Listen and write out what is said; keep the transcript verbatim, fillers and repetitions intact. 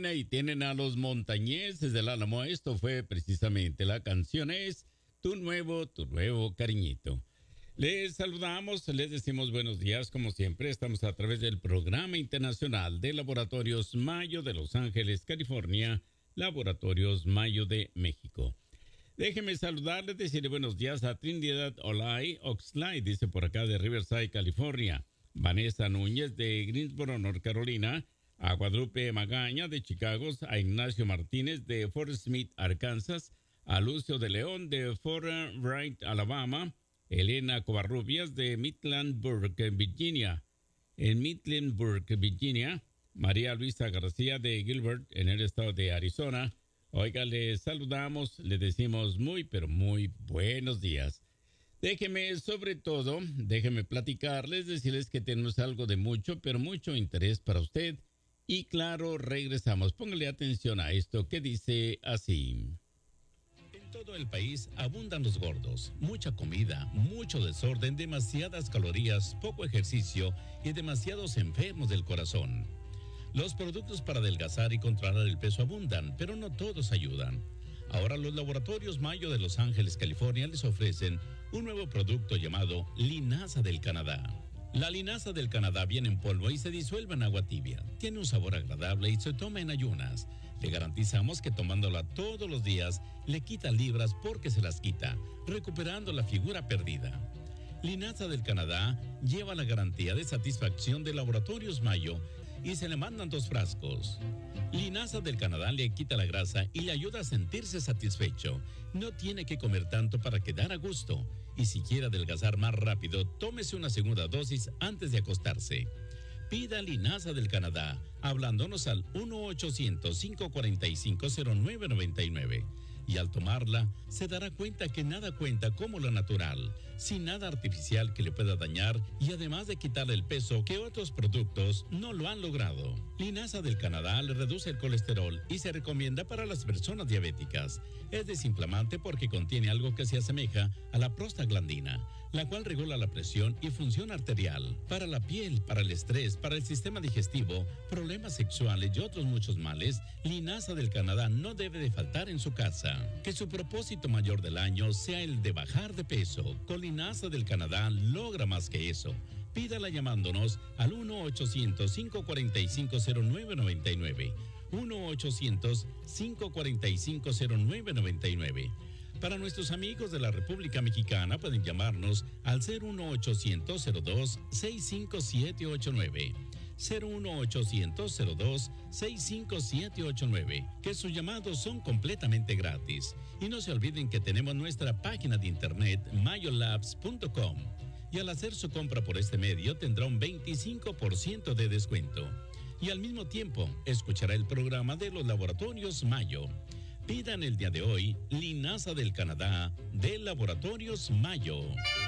bien, ahí tienen a los montañeses del Álamo. Esto fue precisamente, la canción es Tu Nuevo, Tu Nuevo Cariñito. Les saludamos, les decimos buenos días, como siempre. Estamos a través del Programa Internacional de Laboratorios Mayo de Los Ángeles, California, Laboratorios Mayo de México. Déjenme saludarles, decirle buenos días a Trinidad Olay Oxley, dice por acá de Riverside, California. Vanessa Núñez de Greensboro, North Carolina. A Guadalupe Magaña de Chicago, a Ignacio Martínez de Fort Smith, Arkansas, a Lucio de León de Fort Wright, Alabama, Elena Covarrubias de Midlandburg, Virginia, en Midlandburg, Virginia, María Luisa García de Gilbert, en el estado de Arizona. Oiga, les saludamos, les decimos muy, pero muy buenos días. Déjeme, sobre todo, déjeme platicarles, decirles que tenemos algo de mucho, pero mucho interés para usted. Y claro, regresamos. Póngale atención a esto que dice así. En todo el país abundan los gordos. Mucha comida, mucho desorden, demasiadas calorías, poco ejercicio y demasiados enfermos del corazón. Los productos para adelgazar y controlar el peso abundan, pero no todos ayudan. Ahora los laboratorios Mayo de Los Ángeles, California, les ofrecen un nuevo producto llamado Linaza del Canadá. La linaza del Canadá viene en polvo y se disuelve en agua tibia. Tiene un sabor agradable y se toma en ayunas. Le garantizamos que tomándola todos los días le quita libras porque se las quita, recuperando la figura perdida. Linaza del Canadá lleva la garantía de satisfacción de Laboratorios Mayo y se le mandan dos frascos. Linaza del Canadá le quita la grasa y le ayuda a sentirse satisfecho. No tiene que comer tanto para quedar a gusto. Y si quiere adelgazar más rápido, tómese una segunda dosis antes de acostarse. Pida Linaza del Canadá, hablándonos al uno ochocientos, cinco cuatro cinco, cero nueve nueve nueve. Y al tomarla, se dará cuenta que nada cuenta como lo natural, sin nada artificial que le pueda dañar y además de quitarle el peso que otros productos no lo han logrado. Linaza del Canadá le reduce el colesterol y se recomienda para las personas diabéticas. Es desinflamante porque contiene algo que se asemeja a la prostaglandina, la cual regula la presión y función arterial. Para la piel, para el estrés, para el sistema digestivo, problemas sexuales y otros muchos males, Linaza del Canadá no debe de faltar en su casa. Que su propósito mayor del año sea el de bajar de peso. Con Linaza del Canadá logra más que eso. Pídala llamándonos al uno ochocientos, cinco cuatro cinco, cero nueve nueve nueve. uno ochocientos, cinco cuatro cinco, cero nueve nueve nueve. Para nuestros amigos de la República Mexicana pueden llamarnos al cero uno ochocientos, cero dos, seis cinco siete ocho nueve. cero uno ochocientos, cero dos, seis cinco siete ocho nueve, que sus llamados son completamente gratis. Y no se olviden que tenemos nuestra página de internet mayolabs punto com y al hacer su compra por este medio tendrá un veinticinco por ciento de descuento. Y al mismo tiempo escuchará el programa de los Laboratorios Mayo. Pidan el día de hoy Linaza del Canadá de Laboratorios Mayo.